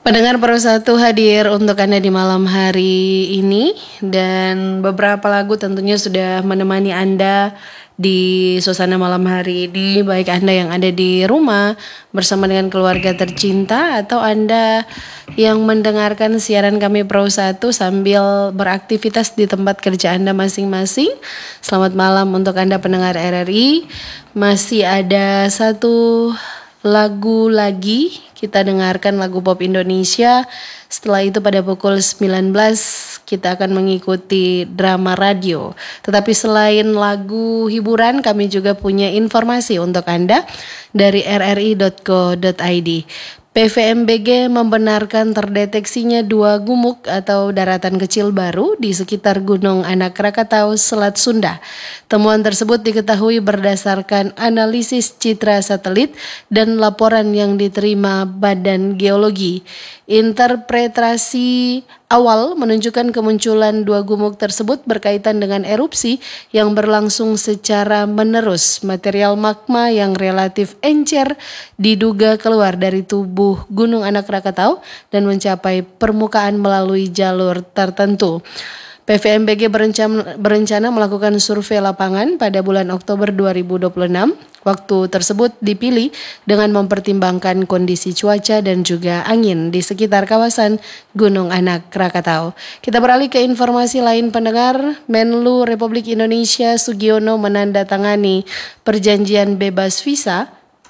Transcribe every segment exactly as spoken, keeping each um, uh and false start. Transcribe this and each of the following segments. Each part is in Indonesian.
Pendengar Pro satu hadir untuk Anda di malam hari ini, dan beberapa lagu tentunya sudah menemani Anda di suasana malam hari ini, baik Anda yang ada di rumah bersama dengan keluarga tercinta atau Anda yang mendengarkan siaran kami Pro satu sambil beraktivitas di tempat kerja Anda masing-masing. Selamat malam untuk Anda pendengar R R I. Masih ada satu lagu lagi, kita dengarkan lagu pop Indonesia. Setelah itu pada pukul sembilan belas kita akan mengikuti drama radio. Tetapi selain lagu hiburan, kami juga punya informasi untuk Anda dari r r i dot co dot i d. P V M B G membenarkan terdeteksinya dua gumuk atau daratan kecil baru di sekitar Gunung Anak Rakatau, Selat Sunda. Temuan tersebut diketahui berdasarkan analisis citra satelit dan laporan yang diterima Badan Geologi. Interpretasi awal menunjukkan kemunculan dua gumuk tersebut berkaitan dengan erupsi yang berlangsung secara menerus. Material magma yang relatif encer diduga keluar dari tubuh Gunung Anak Rakatau dan mencapai permukaan melalui jalur tertentu. P V M B G berencana, berencana melakukan survei lapangan pada bulan Oktober dua ribu dua puluh enam. Waktu tersebut dipilih dengan mempertimbangkan kondisi cuaca dan juga angin di sekitar kawasan Gunung Anak Rakatau. Kita beralih ke informasi lain pendengar. Menlu Republik Indonesia Sugiono menandatangani perjanjian bebas visa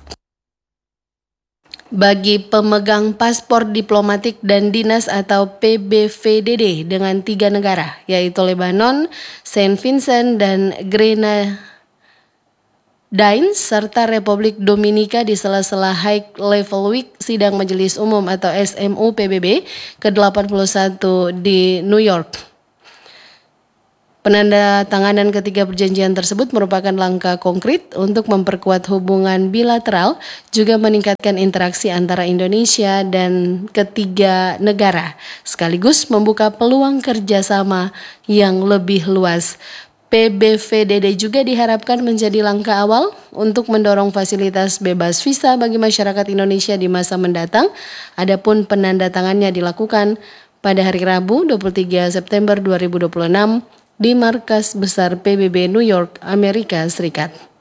bagi pemegang paspor diplomatik dan dinas atau P B V D D dengan tiga negara, yaitu Lebanon, Saint Vincent dan Grenadines serta Republik Dominika di sela-sela High Level Week Sidang Majelis Umum atau S M U P B B ke delapan puluh satu di New York. Penandatanganan ketiga perjanjian tersebut merupakan langkah konkret untuk memperkuat hubungan bilateral, juga meningkatkan interaksi antara Indonesia dan ketiga negara, sekaligus membuka peluang kerjasama yang lebih luas. P B V D D juga diharapkan menjadi langkah awal untuk mendorong fasilitas bebas visa bagi masyarakat Indonesia di masa mendatang. Adapun penandatangannya dilakukan pada hari Rabu dua puluh tiga September dua ribu dua puluh enam di markas besar P B B New York, Amerika Serikat.